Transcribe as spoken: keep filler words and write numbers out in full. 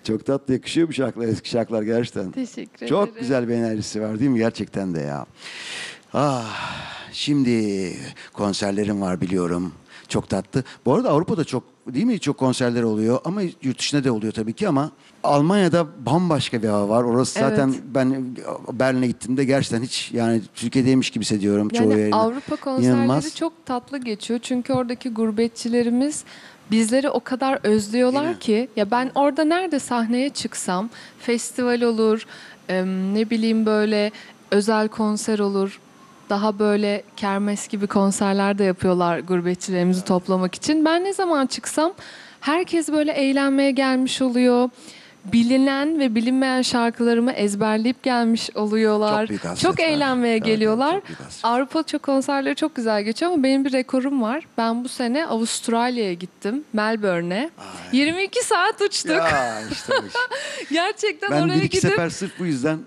Çok tatlı yakışıyor bu şarkılar, eski şarkılar gerçekten. Teşekkür ederim. Çok güzel bir enerjisi var değil mi? Gerçekten de ya. Ah, şimdi konserlerim var biliyorum. Çok tatlı. Bu arada Avrupa'da çok değil mi? Çok konserler oluyor ama yurt dışında da oluyor tabii ki ama Almanya'da bambaşka bir hava var. Orası zaten Evet. ben Berlin'e gittiğimde gerçekten hiç yani Türkiye'deymiş gibi hissediyorum çoğu Yani yerine. Avrupa konserleri İnanılmaz. çok tatlı geçiyor. Çünkü oradaki gurbetçilerimiz bizleri o kadar Değil mi? özlüyorlar ki ya ben orada nerede sahneye çıksam festival olur, em, ne bileyim böyle özel konser olur. Daha böyle kermes gibi konserler de yapıyorlar gurbetçilerimizi toplamak için. Ben ne zaman çıksam herkes böyle eğlenmeye gelmiş oluyor. Bilinen ve bilinmeyen şarkılarımı ezberleyip gelmiş oluyorlar. Çok büyük hasret Çok var. eğlenmeye Evet, evet, geliyorlar. çok büyük hasret. Avrupa çok konserleri çok güzel geçiyor ama benim bir rekorum var. Ben bu sene Avustralya'ya gittim. Melbourne'e. yirmi iki saat uçtuk. Ya işte bu iş. Gerçekten Ben oraya bir iki gidip sefer sırf bu yüzden